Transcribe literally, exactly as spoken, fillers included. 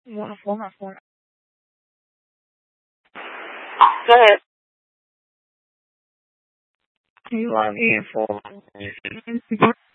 Want a format for it. Go ahead. You are here for